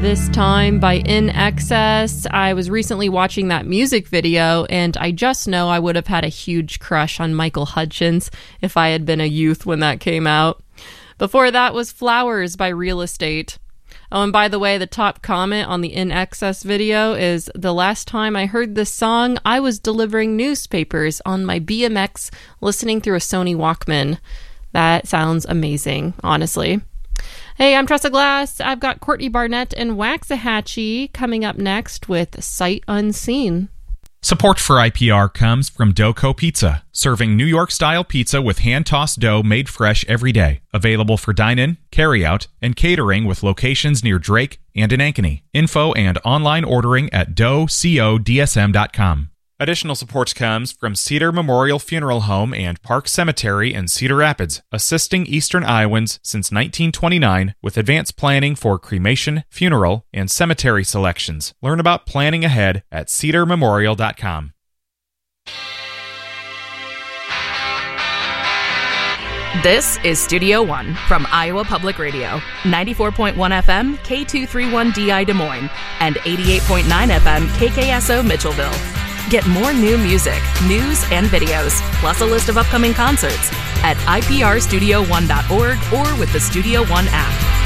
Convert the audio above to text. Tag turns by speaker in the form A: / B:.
A: This Time by In Excess. I was recently watching that music video, and I just know I would have had a huge crush on Michael Hutchence if I had been a youth when that came out. Before that was Flowers by Real Estate. Oh, and by the way, the top comment on the In Excess video is, the last time I heard this song, I was delivering newspapers on my BMX listening through a Sony Walkman. That sounds amazing, honestly. Hey, I'm Tressa Glass. I've got Courtney Barnett and Waxahachie coming up next with Sight Unseen.
B: Support for IPR comes from Doco Pizza, serving New York-style pizza with hand-tossed dough made fresh every day. Available for dine-in, carry-out, and catering with locations near Drake and in Ankeny. Info and online ordering at doughcodsm.com. Additional support comes from Cedar Memorial Funeral Home and Park Cemetery in Cedar Rapids, assisting Eastern Iowans since 1929 with advanced planning for cremation, funeral, and cemetery selections. Learn about planning ahead at cedarmemorial.com.
C: This is Studio One from Iowa Public Radio, 94.1 FM, K231DI Des Moines, and 88.9 FM, KKSO Mitchellville. Get more new music, news, and videos, plus a list of upcoming concerts at iprstudio1.org or with the Studio One app.